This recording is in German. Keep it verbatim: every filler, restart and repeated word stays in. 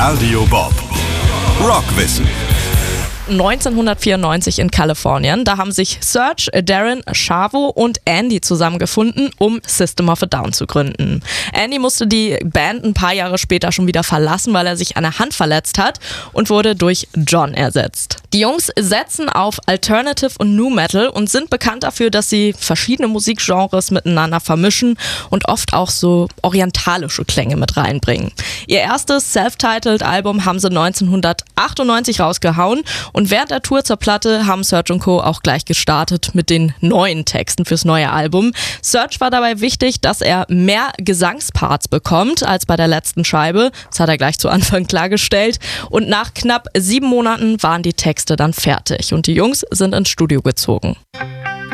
Radio Bob. Rockwissen. neunzehnhundertvierundneunzig in Kalifornien. Da haben sich Serj, Daron, Chavo und Andy zusammengefunden, um System of a Down zu gründen. Andy musste die Band ein paar Jahre später schon wieder verlassen, weil er sich an der Hand verletzt hat und wurde durch John ersetzt. Die Jungs setzen auf Alternative und Nu Metal und sind bekannt dafür, dass sie verschiedene Musikgenres miteinander vermischen und oft auch so orientalische Klänge mit reinbringen. Ihr erstes Self-Titled-Album haben sie neunzehnhundertachtundneunzig rausgehauen. Und während der Tour zur Platte haben Serj und Co. auch gleich gestartet mit den neuen Texten fürs neue Album. Serj war dabei wichtig, dass er mehr Gesangsparts bekommt als bei der letzten Scheibe. Das hat er gleich zu Anfang klargestellt. Und nach knapp sieben Monaten waren die Texte dann fertig und die Jungs sind ins Studio gezogen.